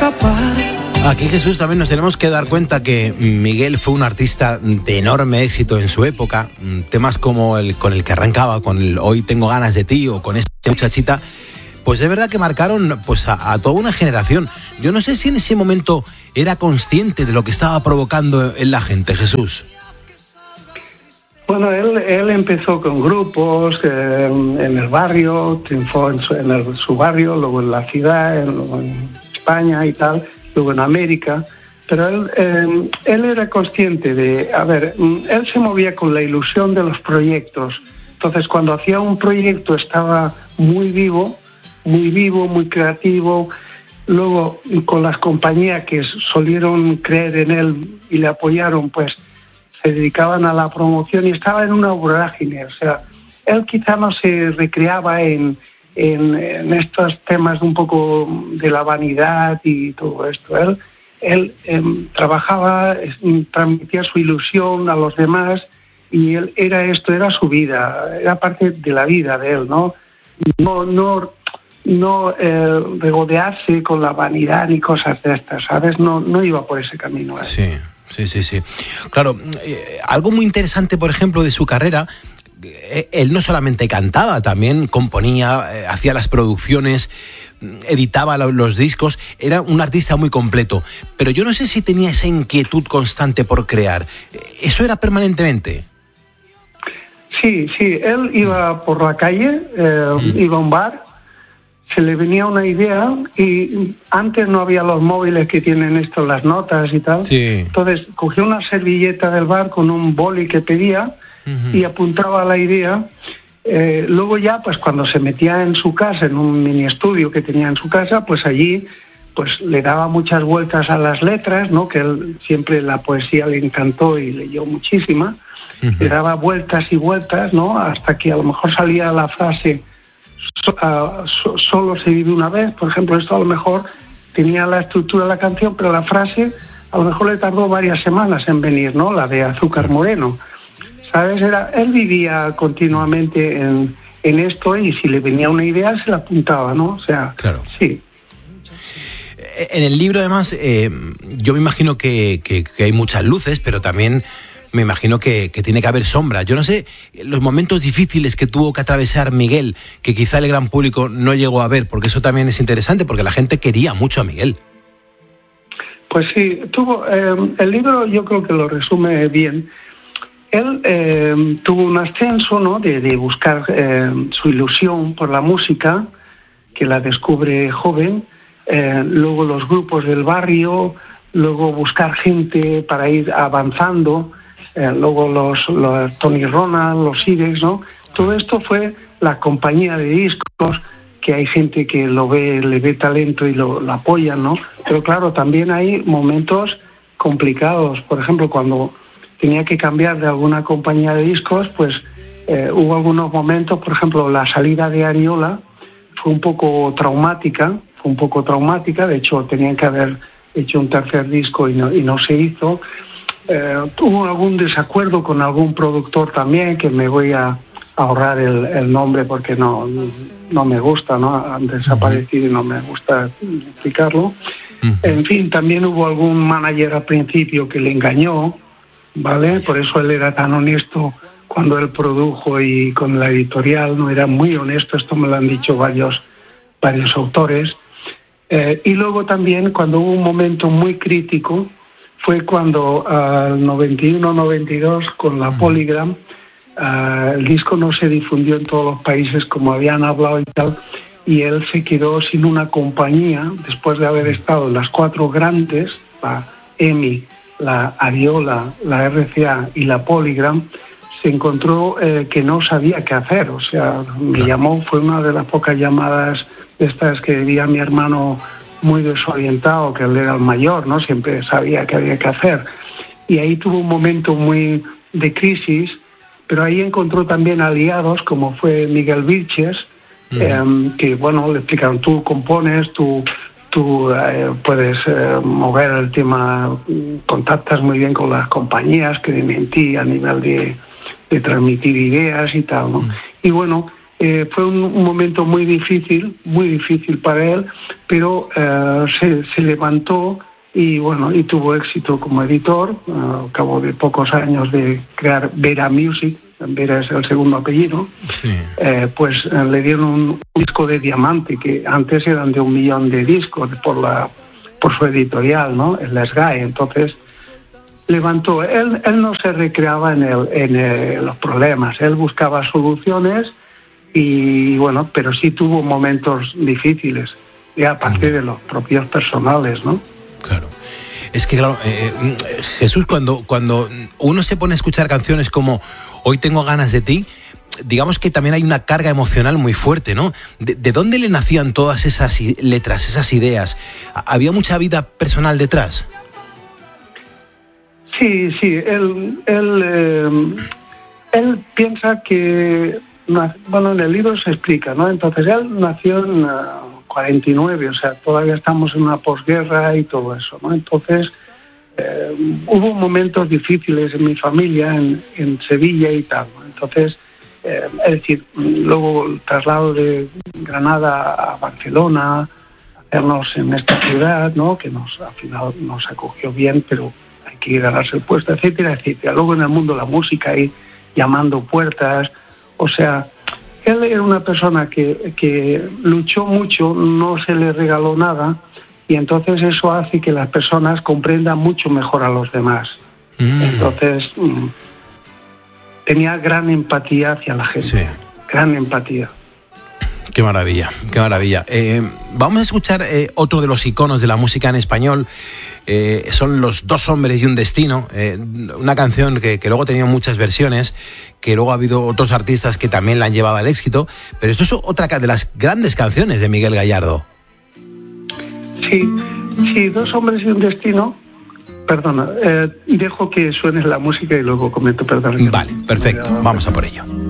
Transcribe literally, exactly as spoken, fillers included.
Aquí, Jesús, también nos tenemos que dar cuenta que Miguel fue un artista de enorme éxito en su época. Temas como el con el que arrancaba, con el Hoy tengo ganas de ti o con esta muchachita, pues de verdad que marcaron pues a, a toda una generación. Yo no sé si en ese momento era consciente de lo que estaba provocando en la gente, Jesús. Bueno, él, él empezó con grupos eh, en el barrio, triunfó en, su, en el, su barrio, luego en la ciudad, en, en España y tal, luego en América, pero él, eh, él era consciente de, a ver, él se movía con la ilusión de los proyectos. Entonces, cuando hacía un proyecto estaba muy vivo, muy vivo, muy creativo. Luego, con las compañías que solieron creer en él y le apoyaron, pues se dedicaban a la promoción y estaba en una vorágine. O sea, él quizá no se recreaba en, en, en estos temas un poco de la vanidad y todo esto. Él, él eh, trabajaba, transmitía su ilusión a los demás y él era esto, era su vida, era parte de la vida de él, ¿no? No, no, no eh, regodearse con la vanidad ni cosas de estas, ¿sabes? No, no iba por ese camino. ¿eh? Sí. Sí, sí, sí. Claro, eh, algo muy interesante, por ejemplo, de su carrera, eh, él no solamente cantaba, también componía, eh, hacía las producciones, editaba lo, los discos, era un artista muy completo. Pero yo no sé si tenía esa inquietud constante por crear. ¿Eso era permanentemente? Sí, sí. Él iba por la calle, eh, mm. iba a un bar, se le venía una idea y antes no había los móviles que tienen esto, las notas y tal. Sí. Entonces cogía una servilleta del bar con un boli que pedía uh-huh. y apuntaba la idea. Eh, luego ya, pues cuando se metía en su casa, en un mini estudio que tenía en su casa, pues allí pues le daba muchas vueltas a las letras, ¿no? Que él siempre la poesía le encantó y leyó muchísima. Uh-huh. Le daba vueltas y vueltas, ¿no? Hasta que a lo mejor salía la frase So, uh, so, solo se vive una vez, por ejemplo. Esto a lo mejor tenía la estructura de la canción, pero la frase a lo mejor le tardó varias semanas en venir, ¿no? La de Azúcar Moreno, ¿sabes? Era, él vivía continuamente en, en esto y si le venía una idea se la apuntaba, ¿no? O sea, claro. Sí. En el libro, además, eh, yo me imagino que, que, que hay muchas luces, pero también me imagino que, que tiene que haber sombras. Yo no sé, los momentos difíciles que tuvo que atravesar Miguel, que quizá el gran público no llegó a ver, porque eso también es interesante, porque la gente quería mucho a Miguel. Pues sí, tuvo eh, el libro yo creo que lo resume bien. Él eh, tuvo un ascenso, ¿no? de, de buscar eh, su ilusión por la música, que la descubre joven, eh, luego los grupos del barrio, luego buscar gente para ir avanzando, Eh, luego los, los Tony Ronald, los Irex, ¿no? Todo esto fue la compañía de discos, que hay gente que lo ve, le ve talento y lo, lo apoya, ¿no? Pero claro, también hay momentos complicados. Por ejemplo, cuando tenía que cambiar de alguna compañía de discos, pues eh, hubo algunos momentos, por ejemplo, la salida de Ariola fue un poco traumática, fue un poco traumática, de hecho tenían que haber hecho un tercer disco y no, y no se hizo. Eh, tuvo algún desacuerdo con algún productor también, que me voy a ahorrar el, el nombre porque no, no me gusta, ¿no? Han desaparecido y no me gusta explicarlo. Uh-huh. En fin, también hubo algún manager al principio que le engañó, ¿vale? Por eso él era tan honesto cuando él produjo y con la editorial, no era muy honesto, esto me lo han dicho varios, varios autores. Eh, y luego también cuando hubo un momento muy crítico, fue cuando al uh, noventa y uno noventa y dos con la Polygram uh, el disco no se difundió en todos los países como habían hablado y tal, y él se quedó sin una compañía después de haber estado en las cuatro grandes, la EMI, la Ariola, la R C A y la Polygram. Se encontró eh, que no sabía qué hacer, o sea, me llamó, fue una de las pocas llamadas de estas que vi a mi hermano muy desorientado, que él era el mayor, ¿no? Siempre sabía qué había que hacer. Y ahí tuvo un momento muy de crisis, pero ahí encontró también aliados, como fue Miguel Vilches, mm. eh, que, bueno, le explicaron, tú compones, tú, tú eh, puedes eh, mover el tema, contactas muy bien con las compañías, creen en ti a nivel de, de transmitir ideas y tal, ¿no? Mm. Y bueno, Eh, fue un, un momento muy difícil, muy difícil para él, pero eh, se, se levantó y bueno, y tuvo éxito como editor. Uh, al cabo de pocos años de crear Vera Music, Vera es el segundo apellido, sí. eh, pues eh, le dieron un, un disco de diamante, que antes eran de un millón de discos por la por su editorial, ¿no? El S G A E. Entonces levantó. Él, él no se recreaba en, el, en el, los problemas, él buscaba soluciones y bueno, pero sí tuvo momentos difíciles, y aparte de los propios personales, ¿no? Claro. Es que, claro, eh, Jesús, cuando, cuando uno se pone a escuchar canciones como Hoy tengo ganas de ti, digamos que también hay una carga emocional muy fuerte, ¿no? ¿De, de dónde le nacían todas esas letras, esas ideas? ¿Había mucha vida personal detrás? Sí, sí. Él, él, eh, él piensa que... Bueno, en el libro se explica, ¿no? Entonces, él nació en uh, cuarenta y nueve, o sea, todavía estamos en una posguerra y todo eso, ¿no? Entonces, eh, hubo momentos difíciles en mi familia, en, en Sevilla y tal, ¿no? Entonces, eh, es decir, luego el traslado de Granada a Barcelona, hacernos en esta ciudad, ¿no? Que nos, al final nos acogió bien, pero hay que ganarse el puesto, etcétera, etcétera. Luego en el mundo de la música, ahí llamando puertas. O sea, él era una persona que, que luchó mucho, no se le regaló nada, y entonces eso hace que las personas comprendan mucho mejor a los demás. Mm. Entonces, mm, tenía gran empatía hacia la gente, sí. Gran empatía. Qué maravilla, qué maravilla. Eh, vamos a escuchar eh, otro de los iconos de la música en español. Eh, son Los dos hombres y un destino. Eh, una canción que, que luego ha tenido muchas versiones, que luego ha habido otros artistas que también la han llevado al éxito. Pero esto es otra de las grandes canciones de Miguel Gallardo. Sí, sí, Dos hombres y un destino. Perdona, eh, dejo que suene la música y luego comento, perdón. Vale, perfecto. Vamos a por ello.